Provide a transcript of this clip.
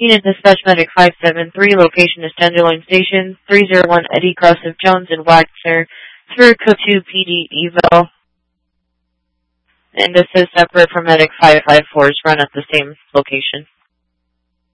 Unit Dispatch Medic 573, location is Tenderloin Station, 301 Eddie Cross of Jones and Wagner, through Co2 PD Evo. And this is separate from Medic 554's run at the same location.